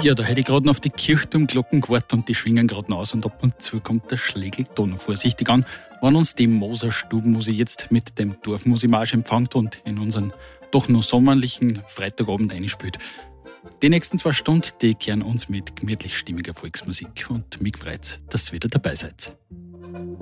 Ja, da hätte ich gerade noch auf die Kirchturmglocken gewartet und die schwingen gerade noch aus und ab und zu kommt der Schlägelton vorsichtig an, wenn uns die Moser Stubenmusi jetzt mit dem Dorfmusimarsch empfängt und in unseren doch nur sommerlichen Freitagabend einspielt. Die nächsten 2 Stunden, die kehren uns mit gemütlich stimmiger Volksmusik und mich freut's, dass ihr wieder dabei seid.